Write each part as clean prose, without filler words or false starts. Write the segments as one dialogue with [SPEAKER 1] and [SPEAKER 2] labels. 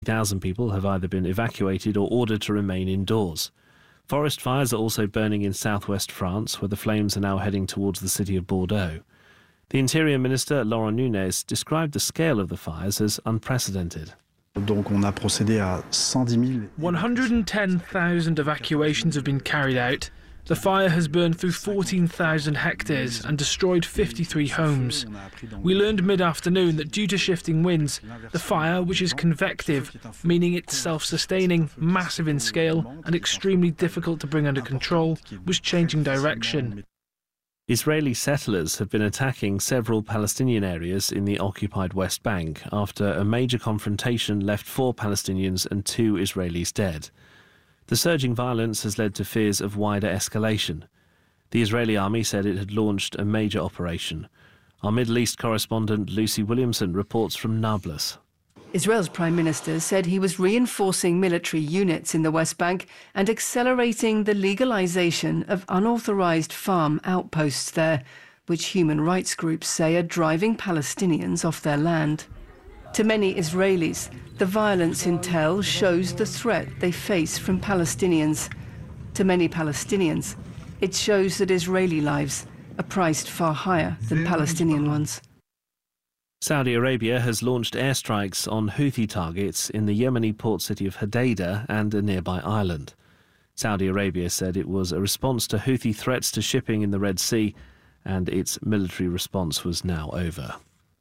[SPEAKER 1] 50,000 people have either been evacuated or ordered to remain indoors. Forest fires are also burning in southwest France, where the flames are now heading towards the city of Bordeaux. The Interior Minister, Laurent Nunez, described the scale of the fires as unprecedented.
[SPEAKER 2] 110,000 evacuations have been carried out. The fire has burned through 14,000 hectares and destroyed 53 homes. We learned mid-afternoon that due to shifting winds, the fire, which is convective, meaning it's self-sustaining, massive in scale and extremely difficult to bring under control, was changing direction.
[SPEAKER 1] Israeli settlers have been attacking several Palestinian areas in the occupied West Bank after a major confrontation left 4 Palestinians and 2 Israelis dead. The surging violence has led to fears of wider escalation. The Israeli army said it had launched a major operation. Our Middle East correspondent Lucy Williamson reports from Nablus.
[SPEAKER 3] Israel's Prime Minister said he was reinforcing military units in the West Bank and accelerating the legalization of unauthorized farm outposts there, which human rights groups say are driving Palestinians off their land. To many Israelis, the violence in Tel shows the threat they face from Palestinians. To many Palestinians, it shows that Israeli lives are priced far higher than Palestinian ones.
[SPEAKER 1] Saudi Arabia has launched airstrikes on Houthi targets in the Yemeni port city of Hodeidah and a nearby island. Saudi Arabia said it was a response to Houthi threats to shipping in the Red Sea, and its military response was now over.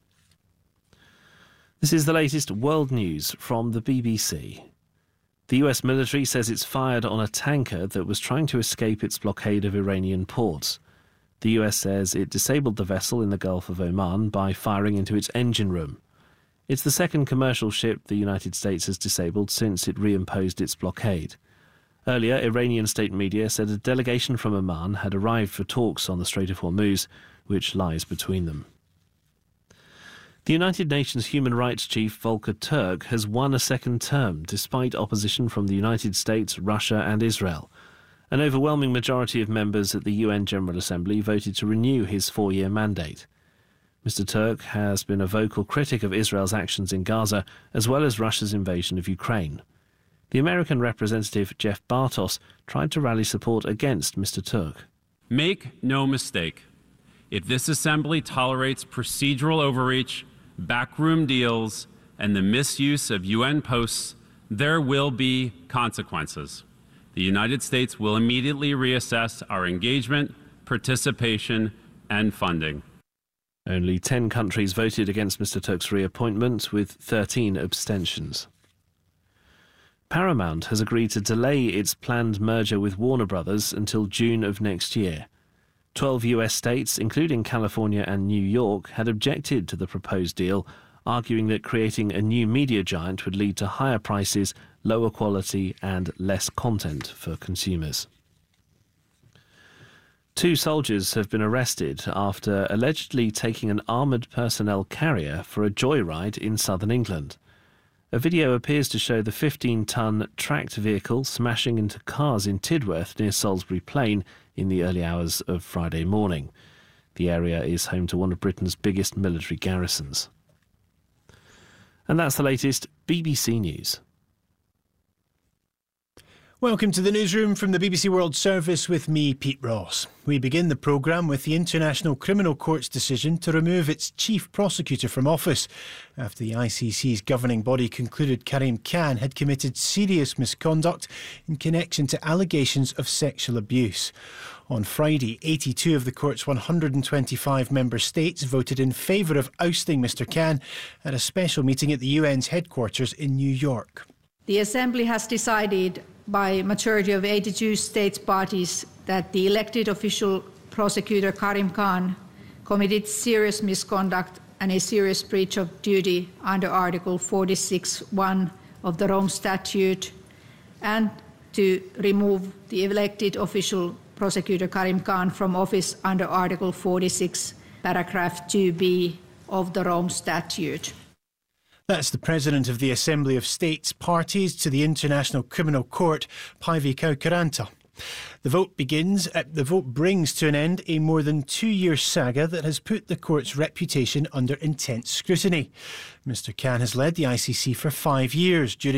[SPEAKER 1] This is the latest world news from the BBC. The US military says it's fired on a tanker that was trying to escape its blockade of Iranian ports. The US says it disabled the vessel in the Gulf of Oman by firing into its engine room. It's the second commercial ship the United States has disabled since it reimposed its blockade. Earlier, Iranian state media said a delegation from Oman had arrived for talks on the Strait of Hormuz, which lies between them. The United Nations Human Rights Chief Volker Turk has won a second term despite opposition from the United States, Russia and Israel. An overwhelming majority of members at the UN General Assembly voted to renew his 4-year mandate. Mr. Turk has been a vocal critic of Israel's actions in Gaza, as well as Russia's invasion of Ukraine. The American representative Jeff Bartos tried to rally support against Mr. Turk.
[SPEAKER 4] Make no mistake, if this assembly tolerates procedural overreach, backroom deals, and the misuse of UN posts, there will be consequences. The United States will immediately reassess our engagement, participation, and funding.
[SPEAKER 1] Only 10 countries voted against Mr. Turk's reappointment, with 13 abstentions. Paramount has agreed to delay its planned merger with Warner Brothers until June of next year. 12 US states, including California and New York, had objected to the proposed deal, arguing that creating a new media giant would lead to higher prices, lower quality and less content for consumers. 2 soldiers have been arrested after allegedly taking an armoured personnel carrier for a joyride in southern England. A video appears to show the 15-ton tracked vehicle smashing into cars in Tidworth near Salisbury Plain in the early hours of Friday morning. The area is home to one of Britain's biggest military garrisons. And that's the latest BBC News.
[SPEAKER 5] Welcome to the newsroom from the BBC World Service with me, Pete Ross. We begin the programme with the International Criminal Court's decision to remove its chief prosecutor from office after the ICC's governing body concluded Karim Khan had committed serious misconduct in connection to allegations of sexual abuse. On Friday, 82 of the court's 125 member states voted in favour of ousting Mr Khan at a special meeting at the UN's headquarters in New York.
[SPEAKER 6] The Assembly has decided by a majority of 82 states parties that the elected official prosecutor Karim Khan committed serious misconduct and a serious breach of duty under Article 46(1) of the Rome Statute, and to remove the elected official prosecutor Karim Khan from office under Article 46, paragraph 2b of the Rome Statute.
[SPEAKER 5] That's the President of the Assembly of States Parties to the International Criminal Court, Päivi Kaukoranta. The vote brings to an end a more than 2-year saga that has put the court's reputation under intense scrutiny. Mr Khan has led the ICC for 5 years, during